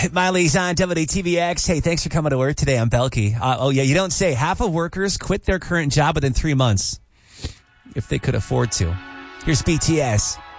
Miley's on WTVX. Hey, thanks for coming to work today. I'm Belky. You don't say. Half of workers quit their current job within 3 months if they could afford to. Here's BTS.